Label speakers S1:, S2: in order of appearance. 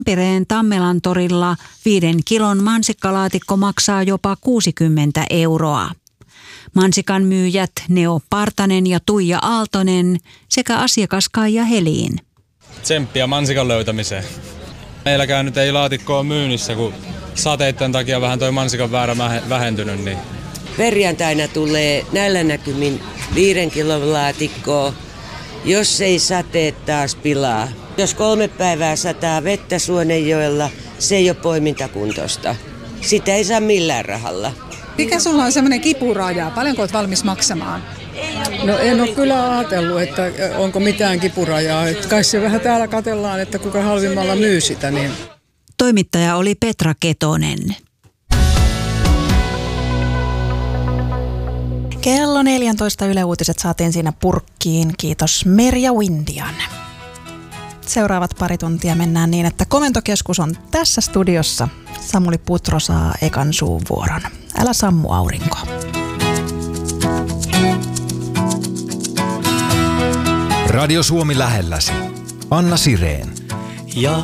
S1: Tampereen Tammelan torilla 5 kilon mansikkalaatikko maksaa jopa 60 euroa. Mansikan myyjät Neo Partanen ja Tuija Aaltonen sekä asiakas Kaija Helin.
S2: Tsemppiä mansikan löytämiseen. Meilläkään nyt ei laatikkoa myynnissä, kun sateitten takia vähän toi mansikan määrä vähentynyt. Niin.
S3: Perjantaina tulee näillä näkymin 5 kilon laatikkoa, jos ei sateet taas pilaa. Jos 3 päivää sataa vettä Suonenjoella, se ei ole poimintakuntoista. Sitä ei saa millään rahalla.
S4: Mikä sulla on semmoinen kipuraja? Paljonko olet valmis maksamaan?
S5: No en ole kyllä ajatellut, että onko mitään kipurajaa. Että kai se vähän täällä katsellaan, että kuka halvimmalla myy sitä. Niin.
S1: Toimittaja oli Petra Ketonen.
S6: Kello 14 Yle Uutiset saatiin siinä purkkiin. Kiitos Merja Windian. Seuraavat pari tuntia mennään niin, että komentokeskus on tässä studiossa. Samuli Putro saa ekan suunvuoron. Älä sammu aurinko.
S7: Radio Suomi lähelläsi. Anna Sireen.